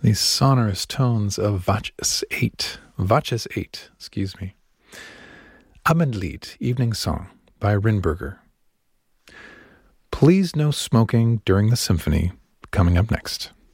These sonorous tones of Watches 8, excuse me. Abendlied, Evening Song by Rinberger. Please no smoking during the symphony, coming up next.